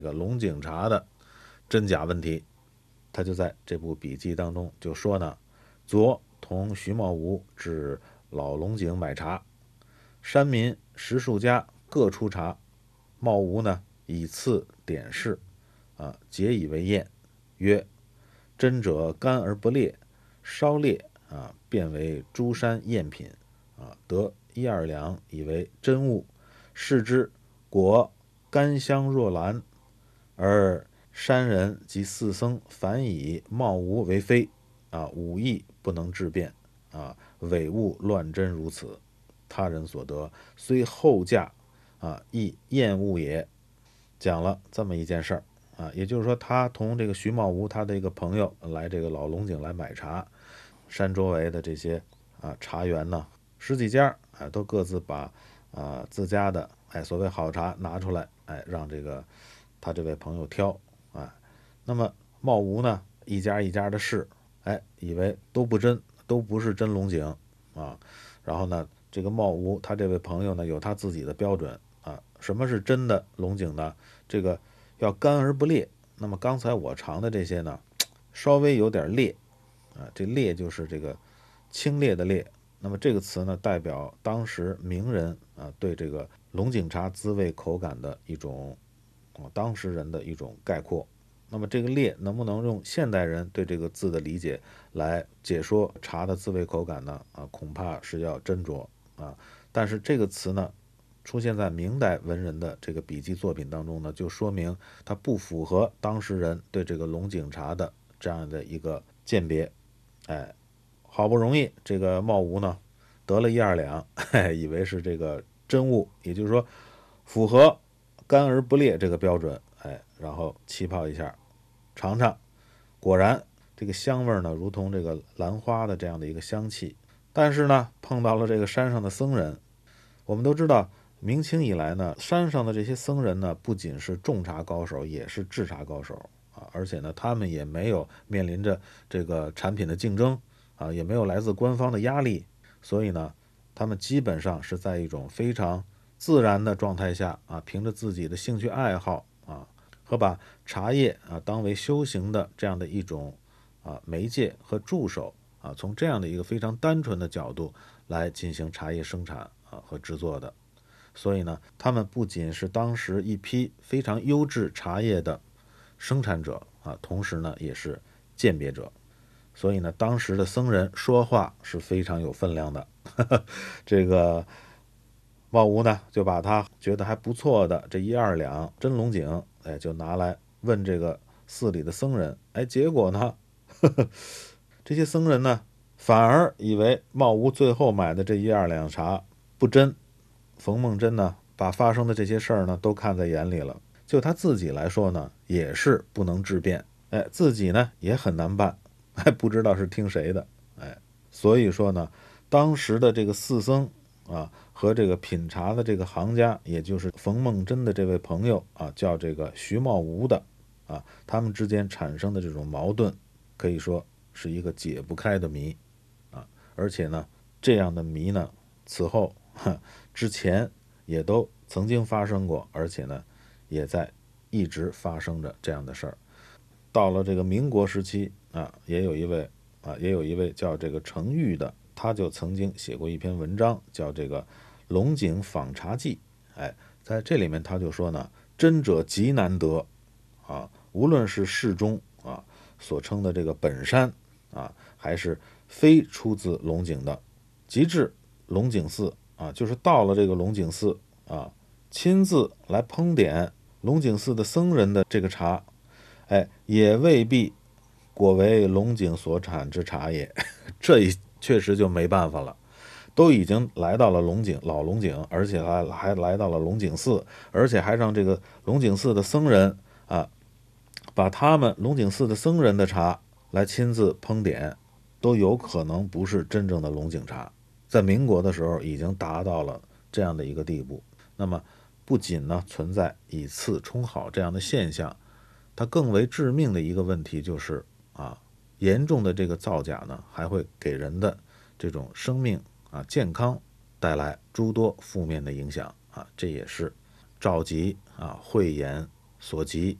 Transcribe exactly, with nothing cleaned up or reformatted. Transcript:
这个龙井茶的真假问题。他就在这部笔记当中就说呢，昨同徐茂吴至老龙井买茶，山民十数家各出茶，茂吴呢以次点试，啊，皆以为验，曰：真者干而不裂，稍裂啊，变为诸山赝品啊，得一二两以为真物，视之果甘香若兰，而山人及四僧反以茂吴为非啊，武艺不能治变啊，伪物乱真如此，他人所得虽后价啊，亦厌恶也。讲了这么一件事儿啊，也就是说，他同这个徐茂吴他的一个朋友来这个老龙井来买茶，山周围的这些啊茶园呢，十几家啊，都各自把啊自家的哎所谓好茶拿出来，哎让这个他这位朋友挑啊。那么茂吴呢，一家一家的试，哎，以为都不真，都不是真龙井啊。然后呢，这个茂吴他这位朋友呢，有他自己的标准啊。什么是真的龙井呢？这个要干而不裂。那么刚才我尝的这些呢，稍微有点裂啊，这裂就是这个清冽的冽。那么这个词呢，代表当时名人啊对这个龙井茶滋味口感的一种啊当时人的一种概括。那么这个冽能不能用现代人对这个字的理解来解说茶的滋味口感呢？啊，恐怕是要斟酌啊。但是这个词呢，出现在明代文人的这个笔记作品当中呢，就说明它不符合当时人对这个龙井茶的这样的一个鉴别。哎，好不容易这个茂吴呢得了一二两，嘿，以为是这个真物，也就是说符合干而不裂这个标准，哎，然后气泡一下，尝尝，果然这个香味呢，如同这个兰花的这样的一个香气。但是呢，碰到了这个山上的僧人，我们都知道，明清以来呢，山上的这些僧人呢，不仅是种茶高手，也是制茶高手啊，而且呢，他们也没有面临着这个产品的竞争啊，也没有来自官方的压力，所以呢，他们基本上是在一种非常自然的状态下啊，凭着自己的兴趣爱好啊，和把茶叶啊当为修行的这样的一种啊媒介和助手啊，从这样的一个非常单纯的角度来进行茶叶生产啊和制作的。所以呢，他们不仅是当时一批非常优质茶叶的生产者啊，同时呢也是鉴别者。所以呢，当时的僧人说话是非常有分量的。这个茂吴呢，就把他觉得还不错的这一二两真龙井，哎，就拿来问这个寺里的僧人。哎，结果呢，呵呵这些僧人呢，反而以为茂吴最后买的这一二两茶不真。冯梦真呢，把发生的这些事儿呢，都看在眼里了。就他自己来说呢，也是不能质辩，哎，自己呢也很难办，还不知道是听谁的，哎，所以说呢，当时的这个四僧啊和这个品茶的这个行家，也就是冯梦真的这位朋友啊，叫这个徐茂吴的啊，他们之间产生的这种矛盾，可以说是一个解不开的谜啊，而且呢，这样的谜呢，此后之前也都曾经发生过，而且呢，也在一直发生着这样的事儿。到了这个民国时期啊，也有一位啊，也有一位叫这个程昱的，他就曾经写过一篇文章，叫这个《龙井访茶记》。哎，在这里面他就说呢，真者极难得啊，无论是世中啊所称的这个本山啊，还是非出自龙井的，即至龙井寺啊，就是到了这个龙井寺啊，亲自来烹点龙井寺的僧人的这个茶，哎，也未必果为龙井所产之茶也。这一确实就没办法了，都已经来到了龙井老龙井，而且还还来到了龙井寺，而且还让这个龙井寺的僧人啊，把他们龙井寺的僧人的茶来亲自烹点，都有可能不是真正的龙井茶。在民国的时候已经达到了这样的一个地步。那么不仅呢存在以次充好这样的现象，它更为致命的一个问题就是啊，严重的这个造假呢，还会给人的这种生命啊健康带来诸多负面的影响啊，这也是赵佶啊讳言所及。